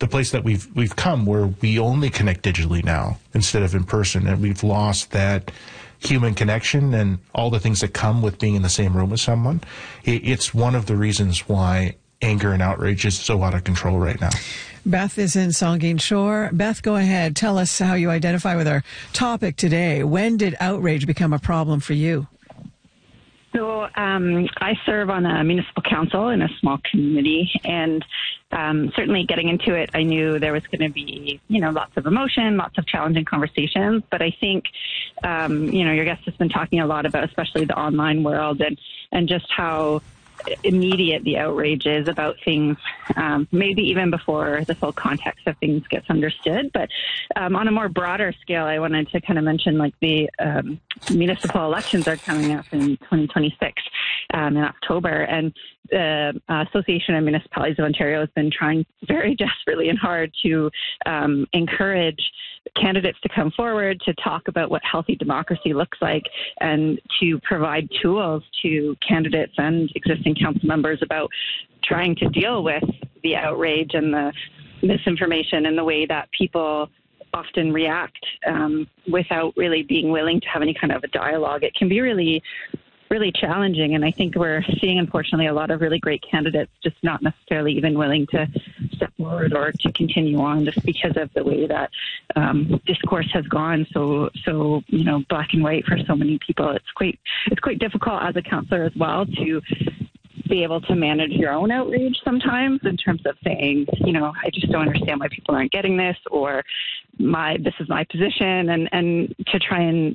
place that we've come where we only connect digitally now instead of in person, and we've lost that human connection and all the things that come with being in the same room with someone. It's one of the reasons why anger and outrage is so out of control right now. Beth is in Saugeen Shore. Beth, go ahead. Tell us how you identify with our topic today. When did outrage become a problem for you? So I serve on a municipal council in a small community, and certainly getting into it, I knew there was going to be, lots of emotion, lots of challenging conversations. But I think, your guest has been talking a lot about, especially the online world, and just how immediate the outrage is about things, maybe even before the full context of things gets understood. But on a more broader scale, I wanted to kind of mention the municipal elections are coming up in 2026 in October. And the Association of Municipalities of Ontario has been trying very desperately and hard to encourage candidates to come forward to talk about what healthy democracy looks like and to provide tools to candidates and existing council members about trying to deal with the outrage and the misinformation and the way that people often react without really being willing to have any kind of a dialogue. It can be really challenging, and I think we're seeing, unfortunately, a lot of really great candidates just not necessarily even willing to step forward or to continue on, just because of the way that discourse has gone so black and white for so many people. It's quite difficult as a councillor as well to be able to manage your own outrage sometimes, in terms of saying, I just don't understand why people aren't getting this, or this is my position, and to try and,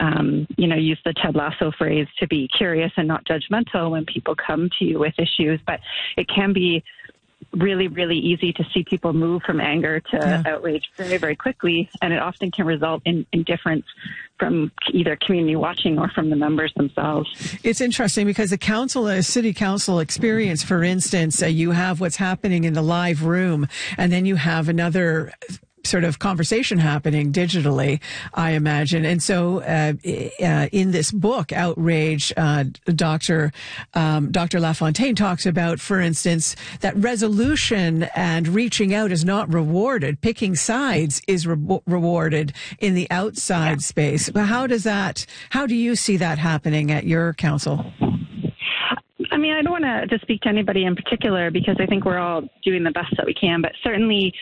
use the Ted Lasso phrase to be curious and not judgmental when people come to you with issues. But it can be really, really easy to see people move from anger to outrage very, very quickly, and it often can result in indifference from either community watching or from the members themselves. It's interesting because a city council experience, for instance, you have what's happening in the live room, and then you have another sort of conversation happening digitally, I imagine. And so in this book, Outrage, Dr. Lafontaine talks about, for instance, that resolution and reaching out is not rewarded. Picking sides is rewarded in the outside space. But how do you see that happening at your council? I mean, I don't want to speak to anybody in particular, because I think we're all doing the best that we can, but certainly,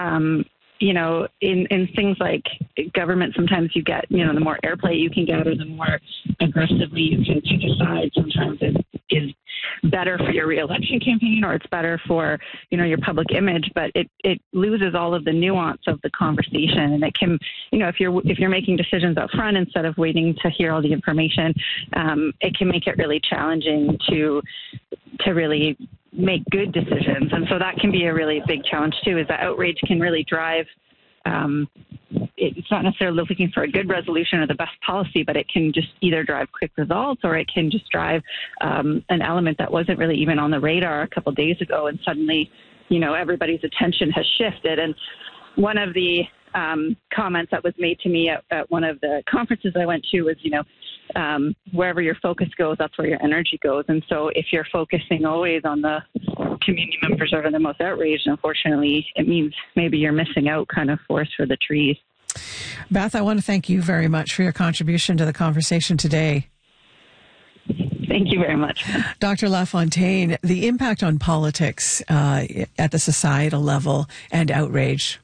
in things like government, sometimes you get, the more airplay you can get, or the more aggressively you can take a side, sometimes it is better for your reelection campaign, or it's better for, your public image, but it loses all of the nuance of the conversation. And it can, if you're making decisions up front instead of waiting to hear all the information, it can make it really challenging to really make good decisions. And so that can be a really big challenge too, is that outrage can really drive, it's not necessarily looking for a good resolution or the best policy, but it can just either drive quick results, or it can just drive an element that wasn't really even on the radar a couple of days ago, and suddenly, everybody's attention has shifted. And one of the comments that was made to me at one of the conferences I went to was, wherever your focus goes, that's where your energy goes. And so if you're focusing always on the community members that are the most outraged, unfortunately, it means maybe you're missing out kind of forest for the trees. Beth, I want to thank you very much for your contribution to the conversation today. Thank you very much. Dr. Lafontaine, the impact on politics at the societal level and outrage.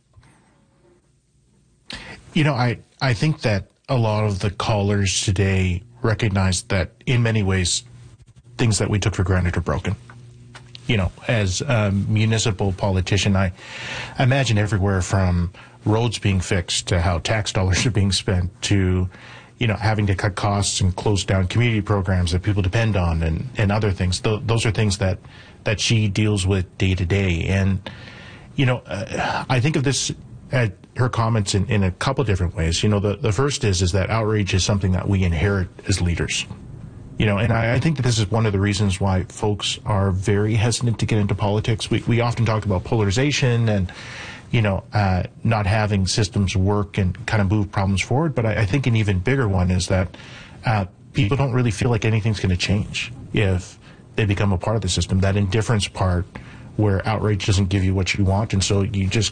I think that a lot of the callers today recognize that in many ways, things that we took for granted are broken. As a municipal politician, I imagine everywhere from roads being fixed to how tax dollars are being spent to, having to cut costs and close down community programs that people depend on and other things. Those are things that she deals with day to day. And, I think of this her comments in a couple of different ways. The first is that outrage is something that we inherit as leaders. And I think that this is one of the reasons why folks are very hesitant to get into politics. We often talk about polarization and, not having systems work and kind of move problems forward. But I think an even bigger one is that people don't really feel like anything's going to change if they become a part of the system. That indifference part where outrage doesn't give you what you want, and so you just